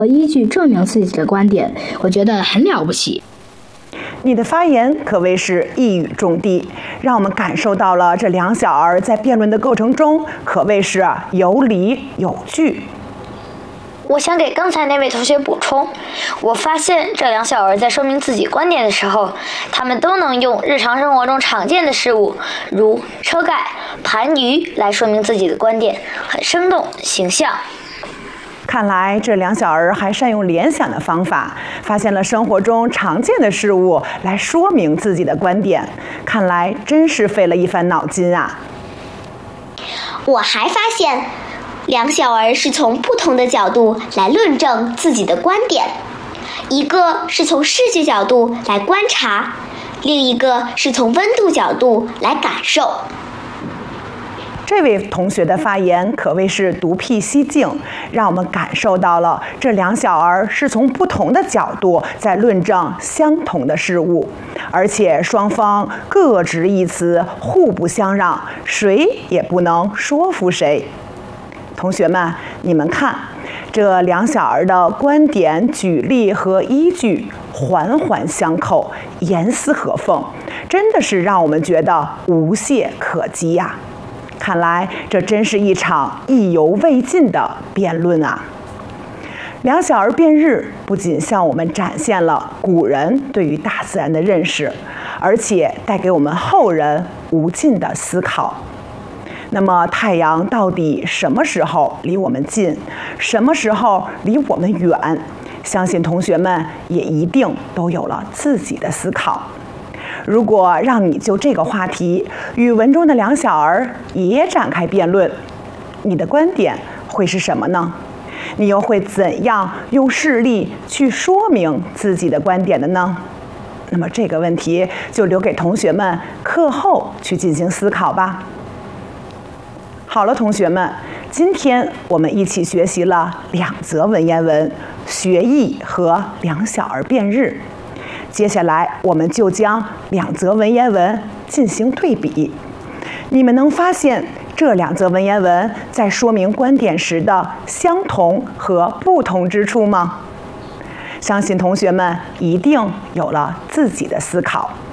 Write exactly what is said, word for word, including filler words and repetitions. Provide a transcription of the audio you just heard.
依据证明自己的观点，我觉得很了不起。 你的发言可谓是一语中的，让我们感受到了这两小儿在辩论的过程中可谓是有理有据。 我想给刚才那位同学补充，我发现这两小儿在说明自己观点的时候，他们都能用日常生活中常见的事物，如车盖、盘鱼来说明自己的观点，很生动形象。 看来这两小儿还善用联想的方法，发现了生活中常见的事物来说明自己的观点。看来真是费了一番脑筋啊！ 我还发现，两小儿是从不同的角度来论证自己的观点，一个是从视觉角度来观察，另一个是从温度角度来感受。 这位同学的发言可谓是独辟蹊径，让我们感受到了这两小儿是从不同的角度在论证相同的事物，而且双方各执一词，互不相让，谁也不能说服谁。同学们，你们看，这两小儿的观点、举例和依据环环相扣，严丝合缝，真的是让我们觉得无懈可击呀！看来这真是一场意犹未尽的辩论啊！两小儿辩日不仅向我们展现了古人对于大自然的认识，而且带给我们后人无尽的思考。那么太阳到底什么时候离我们近，什么时候离我们远？相信同学们也一定都有了自己的思考。如果让你就这个话题与文中的两小儿也展开辩论，你的观点会是什么呢？你又会怎样用事例去说明自己的观点的呢？那么这个问题就留给同学们课后去进行思考吧。好了，同学们，今天我们一起学习了两则文言文，学艺和两小儿辩日。接下来我们就将两则文言文进行对比，你们能发现这两则文言文在说明观点时的相同和不同之处吗？相信同学们一定有了自己的思考。